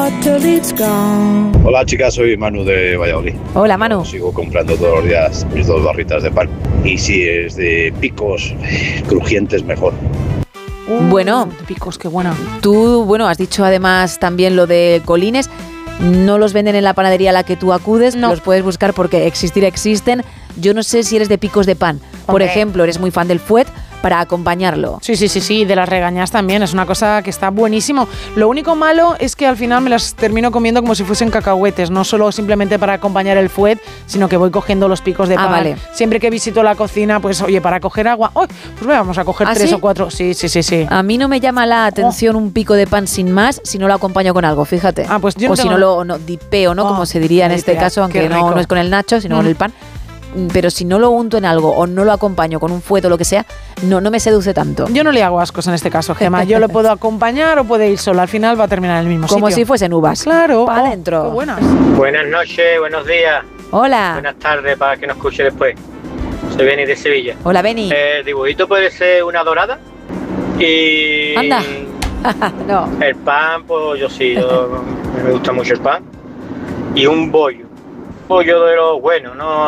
Hola chicas, soy Manu de Valladolid. Hola Manu. Sigo comprando todos los días mis 2 barritas de pan. Y si es de picos crujientes, mejor. Bueno, de picos, qué buena. Tú, has dicho además también lo de colines. No los venden en la panadería a la que tú acudes, no. Los puedes buscar porque existen. Yo no sé si eres de picos de pan. Por ejemplo, eres muy fan del fuet para acompañarlo. Sí, de las regañas también, es una cosa que está buenísimo. Lo único malo es que al final me las termino comiendo como si fuesen cacahuetes, no solo simplemente para acompañar el fuet, sino que voy cogiendo los picos de pan. Vale. Siempre que visito la cocina, pues oye, para coger agua, pues vamos a coger 3 o 4. Sí. A mí no me llama la atención un pico de pan sin más si no lo acompaño con algo, fíjate. Pues yo no si no lo dipeo, ¿no? Como se diría en este caso, aunque no es con el nacho, sino con el pan. Pero si no lo unto en algo o no lo acompaño con un fuet o lo que sea, no me seduce tanto. Yo no le hago ascos en este caso, Gemma. Yo lo puedo acompañar o puede ir solo. Al final va a terminar en el mismo Como sitio. Si fuesen uvas. Claro. Para adentro. Qué buenas. Buenas noches, buenos días. Hola. Buenas tardes para que nos escuche después. Soy Beni de Sevilla. Hola, Beni. El dibujito puede ser una dorada. Y... Anda. No. El pan, pues yo me gusta mucho el pan. Y un bollo. Bollo de los buenos, no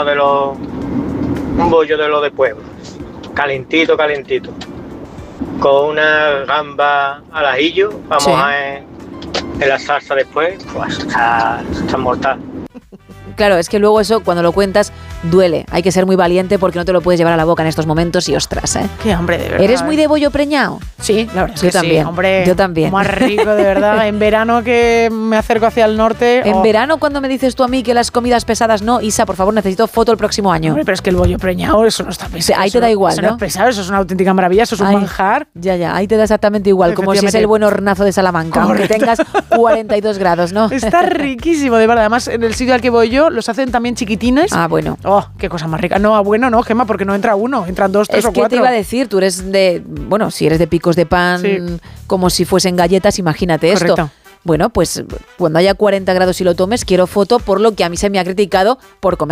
un bollo de los de pueblo, calentito, con una gamba al ajillo, vamos en la salsa después, pues está mortal. Claro, es que luego eso, cuando lo cuentas, duele. Hay que ser muy valiente porque no te lo puedes llevar a la boca en estos momentos y ostras, ¿eh? Qué hambre, de verdad. ¿Eres muy de bollo preñado? Sí, la verdad es que también. Sí, hombre. Yo también. Más rico, de verdad. En verano que me acerco hacia el norte... En verano, cuando me dices tú a mí que las comidas pesadas no, Isa, por favor, necesito foto el próximo año. Hombre, pero es que el bollo preñado, eso no está pesado. Ahí te da igual, eso no es pesado, eso es una auténtica maravilla, eso es un manjar. Ya, ahí te da exactamente igual, como si es el buen hornazo de Salamanca, aunque tengas 42 grados, ¿no? Está riquísimo, de verdad. Además, en el sitio al que voy yo, los hacen también chiquitines. Bueno. Oh, qué cosa más rica. No, bueno, no, Gemma, porque no entra uno, entran 2, 3 o 4. Es que te iba a decir, tú eres si eres de picos de pan, como si fuesen galletas, imagínate. Correcto. Esto. Bueno, pues cuando haya 40 grados y lo tomes, quiero foto por lo que a mí se me ha criticado por comer